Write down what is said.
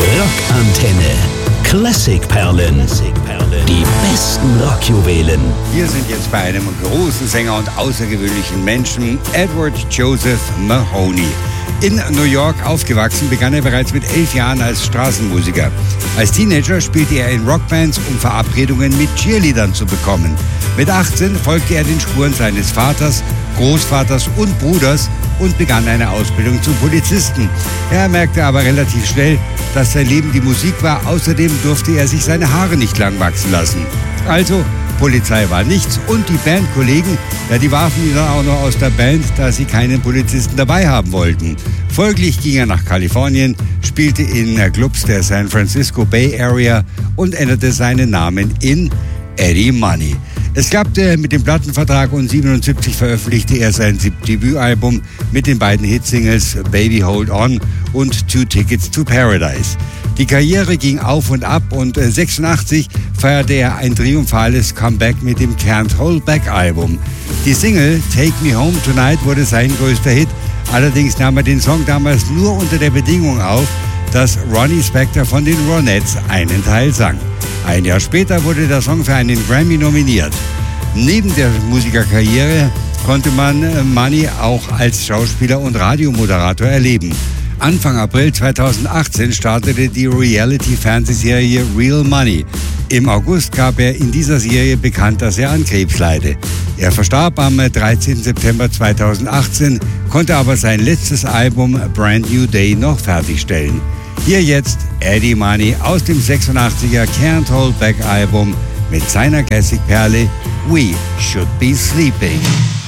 Rockantenne. Klassikperlen. Die besten Rockjuwelen. Wir sind jetzt bei einem großen Sänger und außergewöhnlichen Menschen, Edward Joseph Mahoney. In New York aufgewachsen, begann er bereits mit 11 Jahren als Straßenmusiker. Als Teenager spielte er in Rockbands, um Verabredungen mit Cheerleadern zu bekommen. Mit 18 folgte er den Spuren seines Vaters, Großvaters und Bruders und begann eine Ausbildung zum Polizisten. Er merkte aber relativ schnell, dass sein Leben die Musik war. Außerdem durfte er sich seine Haare nicht lang wachsen lassen. Also, Polizei war nichts und die Bandkollegen, die warfen ihn dann auch noch aus der Band, da sie keinen Polizisten dabei haben wollten. Folglich ging er nach Kalifornien, spielte in Clubs der San Francisco Bay Area und änderte seinen Namen in Eddie Money. Es klappte mit dem Plattenvertrag und 1977 veröffentlichte er sein Debütalbum mit den beiden Hitsingles Baby Hold On und Two Tickets to Paradise. Die Karriere ging auf und ab und 1986 feierte er ein triumphales Comeback mit dem Can't Hold Back Album. Die Single Take Me Home Tonight wurde sein größter Hit, allerdings nahm er den Song damals nur unter der Bedingung auf, dass Ronnie Spector von den Ronettes einen Teil sang. Ein Jahr später wurde der Song für einen Grammy nominiert. Neben der Musikerkarriere konnte man Money auch als Schauspieler und Radiomoderator erleben. Anfang April 2018 startete die Reality-Fernsehserie Real Money. Im August gab er in dieser Serie bekannt, dass er an Krebs leide. Er verstarb am 13. September 2018, konnte aber sein letztes Album Brand New Day noch fertigstellen. Hier jetzt Eddie Money aus dem 86er Can't Hold Back Album mit seiner Classic-Perle We Should Be Sleeping.